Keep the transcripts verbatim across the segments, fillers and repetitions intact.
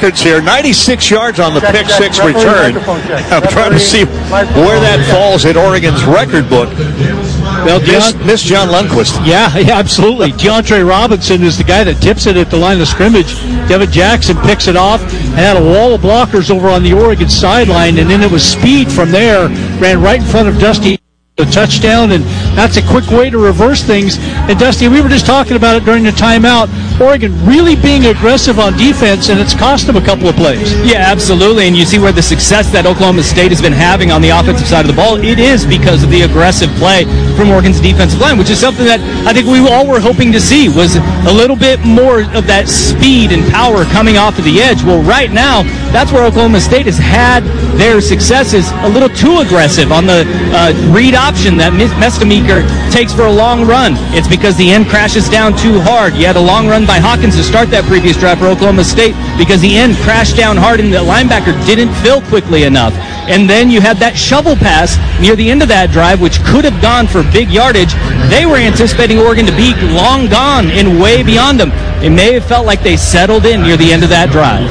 records here. ninety-six yards on the check, pick check, six return. I'm trying to see where that falls in Oregon's record book. Well, Miss, Miss John Lundquist. Yeah, yeah, absolutely. DeAndre Robinson is the guy that tips it at the line of scrimmage. Devin Jackson picks it off and had a wall of blockers over on the Oregon sideline, and then it was speed from there, ran right in front of Dusty. A touchdown, and that's a quick way to reverse things. And Dusty, we were just talking about it during the timeout. Oregon really being aggressive on defense, and it's cost them a couple of plays. Yeah, absolutely. And you see where the success that Oklahoma State has been having on the offensive side of the ball, it is because of the aggressive play from Oregon's defensive line, which is something that I think we all were hoping to see, was a little bit more of that speed and power coming off of the edge. Well, right now, that's where Oklahoma State has had their successes, a little too aggressive on the uh, read option that Mestemaker takes for a long run. It's because the end crashes down too hard. You had a long run by Hawkins to start that previous drive for Oklahoma State because the end crashed down hard and the linebacker didn't fill quickly enough. And then you had that shovel pass near the end of that drive, which could have gone for big yardage. They were anticipating Oregon to be long gone and way beyond them. It may have felt like they settled in near the end of that drive.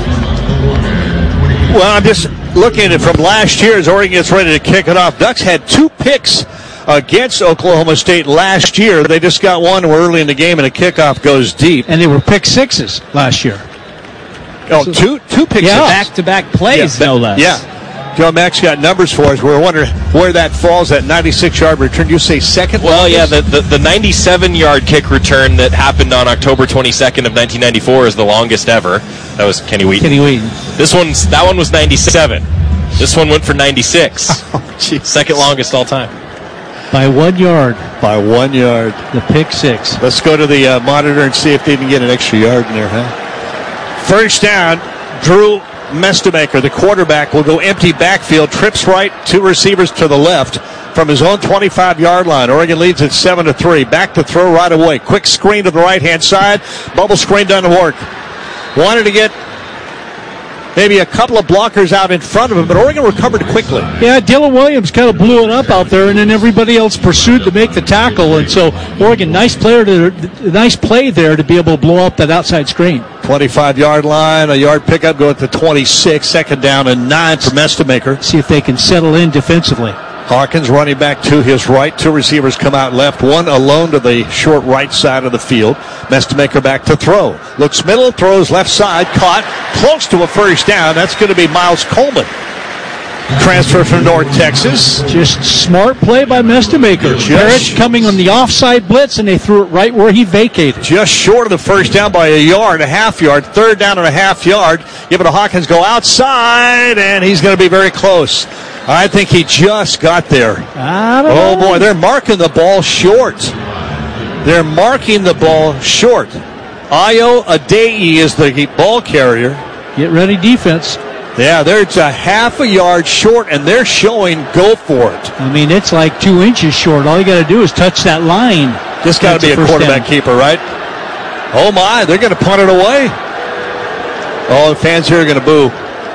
Well, I'm just looking at it from last year as Oregon gets ready to kick it off. Ducks had two picks against Oklahoma State last year. They just got one early in the game, and a kickoff goes deep. And they were pick sixes last year. Oh, so, two two picks. Yeah, back-to-back plays, yeah, no less. Yeah. Joe Mack's got numbers for us. We're wondering where that falls, that ninety-six-yard return. You say second? Well, longest? yeah, the, the, the ninety-seven-yard kick return that happened on October twenty-second of nineteen ninety-four is the longest ever. That was Kenny Wheaton. Kenny Wheaton. This one's that one was ninety-seven. This one went for ninety-six. Oh, second longest all time. By one yard. By one yard. The pick six. Let's go to the uh, monitor and see if they can get an extra yard in there, huh? First down, Drew Mestemaker, the quarterback, will go empty backfield, trips right, two receivers to the left from his own twenty-five-yard line. Oregon leads at seven to three. Back to throw right away. Quick screen to the right-hand side. Bubble screen doesn't work. Wanted to get maybe a couple of blockers out in front of him, but Oregon recovered quickly. Yeah, Dylan Williams kind of blew it up out there, and then everybody else pursued to make the tackle. And so Oregon, nice player to, nice play there to be able to blow up that outside screen. twenty-five-yard line, a yard pickup going to twenty-six, second down and nine for Mestemaker. See if they can settle in defensively. Hawkins running back to his right. Two receivers come out left. One alone to the short right side of the field. Mestemaker back to throw. Looks middle, throws left side. Caught. Close to a first down. That's going to be Miles Coleman. Transfer from North Texas. Just smart play by Mestemaker. Parrish coming on the offside blitz, and they threw it right where he vacated. Just short of the first down by a yard, a half yard. Third down and a half yard. Give it to Hawkins. Go outside, and he's going to be very close. I think he just got there. Oh, boy, they're marking the ball short. They're marking the ball short. Ayo Adei is the ball carrier. Get ready, defense. Yeah, there's a half a yard short, and they're showing go for it. I mean, it's like two inches short. All you got to do is touch that line. Just got to be a quarterback down. Keeper, right? Oh, my, they're going to punt it away. Oh, the fans here are going to boo.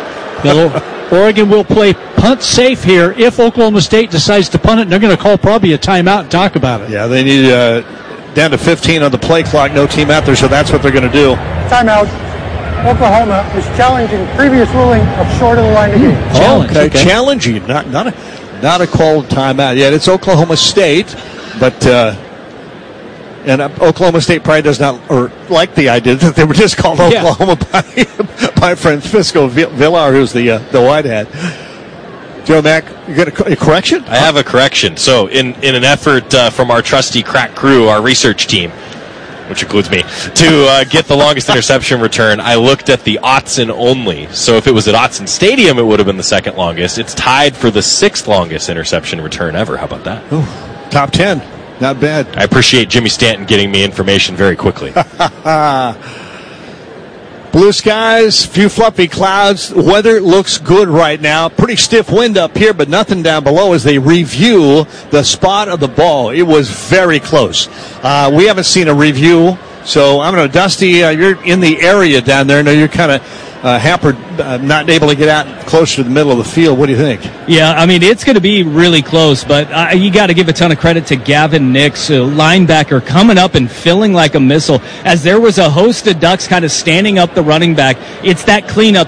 Oregon will play punt safe here if Oklahoma State decides to punt it, and they're going to call probably a timeout and talk about it. Yeah, they need uh, down to fifteen on the play clock, no team out there, so that's what they're going to do. Timeout. Oklahoma is challenging previous ruling of short of the line of game. Oh, okay. okay. Challenging, not not a, not a called timeout. Yeah, it's Oklahoma State, but uh, and uh, Oklahoma State probably does not or like the idea that they were just called yeah. Oklahoma by, by Francisco Villar, who's the uh, the white hat. Joe Mack, you got a, a correction? I have a correction. So, in in an effort uh, from our trusty crack crew, our research team, which includes me, to uh, get the longest interception return, I looked at the Autzen only. So if it was at Autzen Stadium, it would have been the second longest. It's tied for the sixth longest interception return ever. How about that? Ooh, top ten. Not bad. I appreciate Jimmy Stanton getting me information very quickly. Blue skies, few fluffy clouds. Weather looks good right now. Pretty stiff wind up here, but nothing down below as they review the spot of the ball. It was very close. Uh, we haven't seen a review, so I'm going to, Dusty, uh, you're in the area down there. I know you're kind of uh, hampered, uh, not able to get out closer to the middle of the field. What do you think? Yeah, I mean, it's going to be really close, but uh, you got to give a ton of credit to Gavin Nix, a linebacker, coming up and filling like a missile. As there was a host of Ducks kind of standing up the running back, it's that cleanup